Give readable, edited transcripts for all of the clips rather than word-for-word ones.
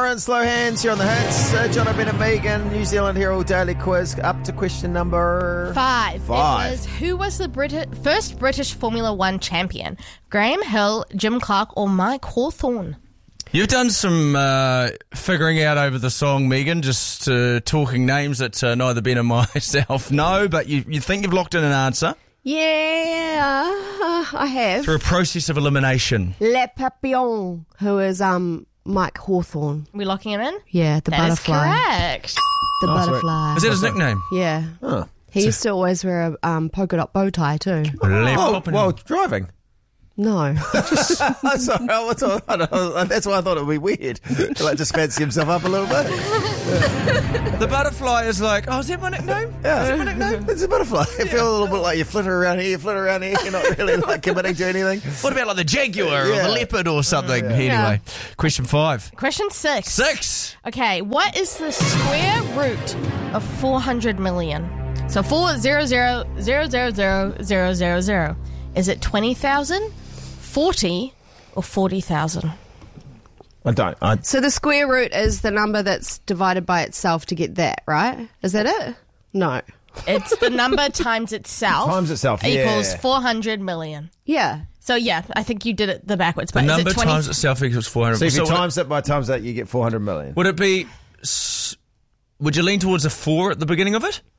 and Slow Hands here on the Hits. John O'Brien and Megan, New Zealand Herald Daily Quiz. Up to question number 5. It was, who was the first British Formula One champion? Graham Hill, Jim Clark, or Mike Hawthorne? You've done some figuring out over the song, Megan, just talking names that neither Ben and myself know, but you think you've locked in an answer? Yeah, I have. Through a process of elimination. Le Papillon, who is Mike Hawthorne. Are we locking him in? Yeah, the That butterfly. is correct. The butterfly. Is that his nickname? Yeah. Oh. He used to always wear a polka dot bow tie too. While driving. No. Sorry, that's why I thought it would be weird. To just fancy himself up a little bit. The butterfly is like, oh, is that my nickname? Yeah. Is that my nickname? It's a butterfly. You feel a little bit like you flitter around here, you're not really committing to anything. What about like the jaguar or the leopard or something? Anyway, question 5. Question 6. 6. Okay, what is the square root of 400 million? So 400,000,000. Is it 20,000, 40, or 40,000? I don't. So the square root is the number that's divided by itself to get that, right? Is that it? No. It's the number times itself. Times itself, equals yeah. 400 million. Yeah. So yeah, I think you did it the backwards. But The number is it 20? times itself equals 400. So if you times it by times that, you get 400 million. Would it be... Would you lean towards a 4 at the beginning of it?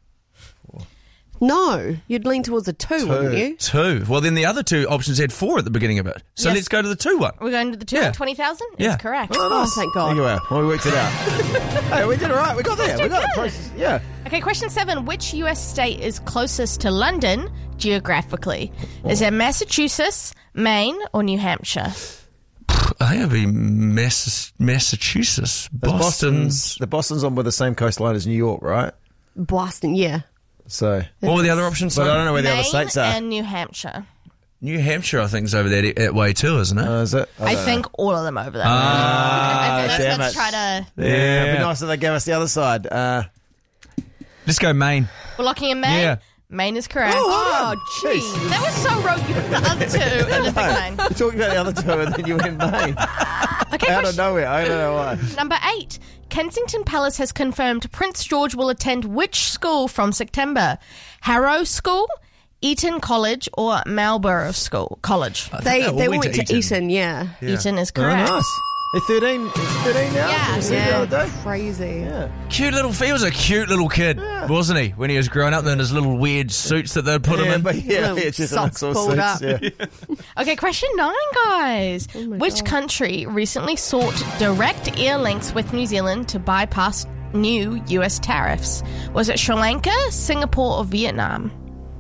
No. You'd lean towards a 2, wouldn't you? 2. Well, then the other 2 options had 4 at the beginning of it. So Yes. let's go to the 2 one. We're going to the 2 Yeah. 20,000? Yeah. It's correct. Oh, thank God. There you are. Well, we worked it out. Hey, we did all right. We got there. We got the process. Yeah. Okay, question 7. Which US state is closest to London geographically? Is it Massachusetts, Maine, or New Hampshire? I think it'd be Massachusetts. Boston's... The Boston's on with the same coastline as New York, right? Boston, yeah. So, What were the other options? but I don't know where the other Maine states are. and New Hampshire. New Hampshire, I think, is over that way too, isn't it? Is it? I think all of them over there. damn Let's it. try to... Yeah, it'd be nice if they gave us the other side. Let's go Maine. We're locking in Maine? Yeah. Maine is correct. Oh, jeez. jeez. That was so rogue. You put the other 2 in the big line. We're talking about the other 2 and then you went Maine. Okay, Out of nowhere. I don't know why. Number 8. Kensington Palace has confirmed Prince George will attend which school from September? Harrow School, Eton College, or Marlborough College? They all went to Eton, yeah. Eton is Oh, correct. nice. They're 13 now? Yeah. Did you see the other day? Crazy. Yeah. Cute little... He was a cute little kid, wasn't he? When he was growing up in his little weird suits that they'd put him in. But Little it's just socks all pulled suits, up. yeah. Okay, question 9, guys. my Which God. country recently sought direct air links with New Zealand to bypass new US tariffs? Was it Sri Lanka, Singapore, or Vietnam?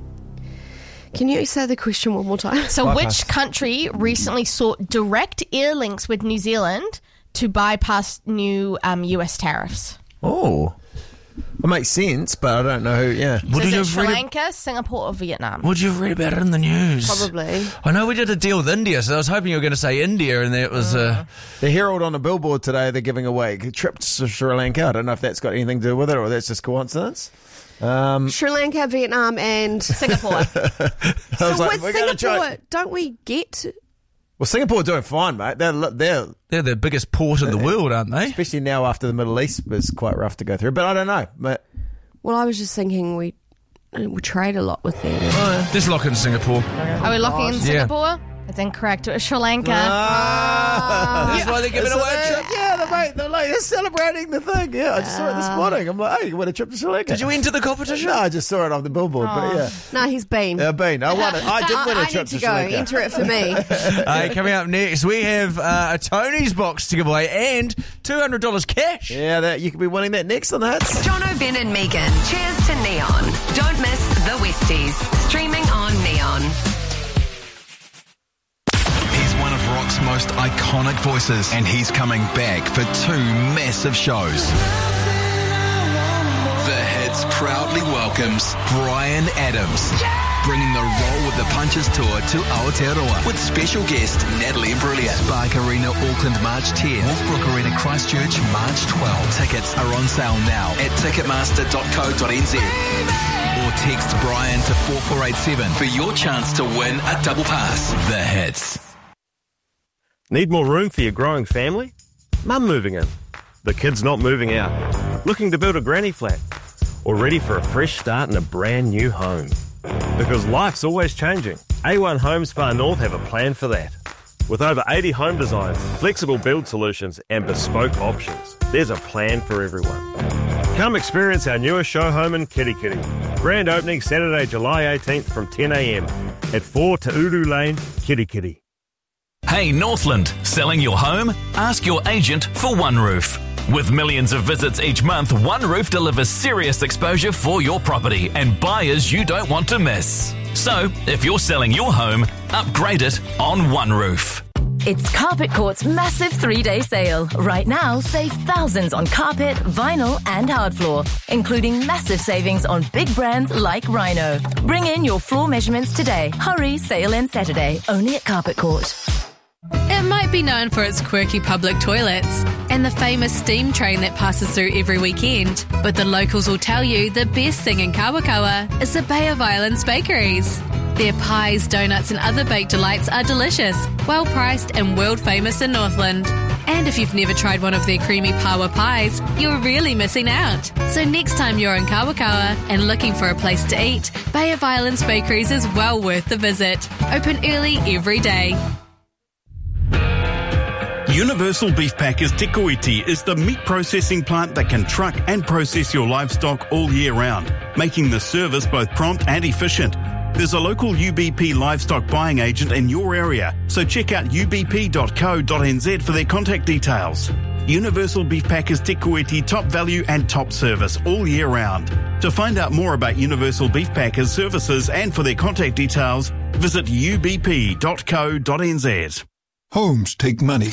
Can you say the question one more time? So Bypass. which country recently sought direct air links with New Zealand to bypass new US tariffs? Oh. It makes sense, but I don't know who, yeah. So is it you Sri read Lanka, Singapore, or Vietnam? Would you have read about it in the news? Probably. I know we did a deal with India, so I was hoping you were going to say India, and that was... The Herald on the billboard today, they're giving away a trip to Sri Lanka. I don't know if that's got anything to do with it or that's just coincidence. Sri Lanka, Vietnam, and... Singapore. I So was like, with we're gonna Singapore, try... don't we get... Well, Singapore are doing fine, mate. They're They're the biggest port in the world, aren't they? especially now after the Middle East was quite rough to go through. But I don't know. But Well, I was just thinking we trade a lot with them. Just lock in Singapore. Are we locking in Yeah. Singapore? It's incorrect. It was Sri Lanka. That's why they're giving So away a trip. they're celebrating the thing. Yeah, I just saw it this morning. I'm like, hey, you want a trip to Sri Lanka? Did you enter the competition? No, I just saw it on the billboard. But yeah, No, he's been. I've been. I won it. I did win a I trip need to Sri go. Lanka. Enter it for me. Hey, coming up next, we have a Tony's box to give away and $200 cash. Yeah, you could be winning that next on the Hits. John O'Brien and Megan. Cheers to Neon. Don't miss the Westies. Streaming on Neon. He's one of rock's most iconic voices, and he's coming back for 2 massive shows. The Hits proudly welcomes Bryan Adams, bringing the Roll with the Punches tour to Aotearoa with special guest Natalie Imbruglia. Spark Arena, Auckland, March 10. Wolfbrook Arena, Christchurch, March 12. Tickets are on sale now at ticketmaster.co.nz. Or text Bryan to 4487 for your chance to win a double pass. The Hits. Need more room for your growing family? Mum moving in? The kid's not moving out. Looking to build a granny flat. Or ready for a fresh start in a brand new home. Because life's always changing. A1 Homes Far North have a plan for that. With over 80 home designs, flexible build solutions and bespoke options, there's a plan for everyone. Come experience our newest show home in Kitty Kitty. Grand opening Saturday, July 18th from 10 a.m. at 4 Te Uru Lane, Kitty Kitty. Hey Northland, selling your home? Ask your agent for One Roof. With millions of visits each month, One Roof delivers serious exposure for your property and buyers you don't want to miss. So, if you're selling your home, upgrade it on One Roof. It's Carpet Court's massive 3-day sale. Right now, save thousands on carpet, vinyl and hard floor, including massive savings on big brands like Rhino. Bring in your floor measurements today. Hurry, sale ends Saturday, only at Carpet Court. It might be known for its quirky public toilets and the famous steam train that passes through every weekend, but the locals will tell you the best thing in Kawakawa is the Bay of Islands bakeries. Their pies, donuts and other baked delights are delicious, well priced and world famous in Northland. And if you've never tried one of their creamy pawa pies, you're really missing out. So next time you're in Kawakawa and looking for a place to eat, Bay of Islands bakeries is well worth the visit. Open early every day. Universal Beef Packers Te Kuiti is the meat processing plant that can truck and process your livestock all year round, making the service both prompt and efficient. There's a local UBP livestock buying agent in your area, so check out ubp.co.nz for their contact details. Universal Beef Packers Te Kuiti, top value and top service all year round. To find out more about Universal Beef Packers services and for their contact details, visit ubp.co.nz. Homes take money.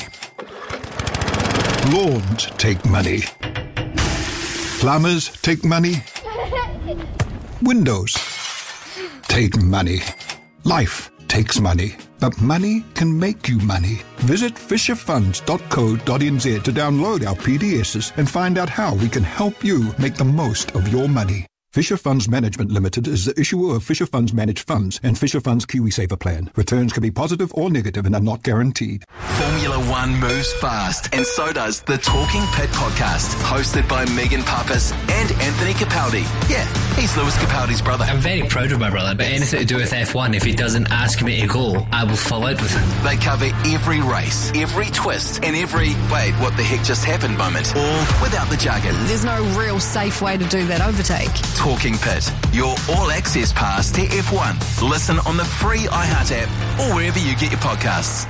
Lawns take money. Plumbers take money. Windows take money. Life takes money. But money can make you money. Visit fisherfunds.co.nz to download our PDSs and find out how we can help you make the most of your money. Fisher Funds Management Limited is the issuer of Fisher Funds Managed Funds and Fisher Funds KiwiSaver Plan. Returns can be positive or negative and are not guaranteed. Formula One moves fast, and so does the Talking Pit podcast, hosted by Megan Pappas and Anthony Capaldi. Yeah, he's Lewis Capaldi's brother. I'm very proud of my brother, but anything to do with F1, if he doesn't ask me to go, I will fall out with him. They cover every race, every twist, and every, wait, what the heck just happened moment, all without the jargon. There's no real safe way to do that overtake. Talking Pit, your all-access pass to F1. Listen on the free iHeart app or wherever you get your podcasts.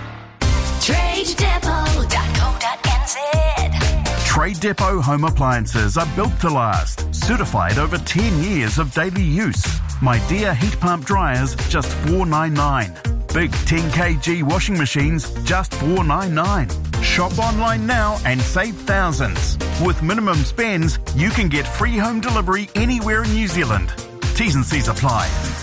TradeDepot.co.nz. Trade Depot home appliances are built to last. Certified over 10 years of daily use. My Deer heat pump dryers, just $4.99. Big 10 kg washing machines, just $4.99. Shop online now and save thousands. With minimum spends, you can get free home delivery anywhere in New Zealand. T's and C's apply.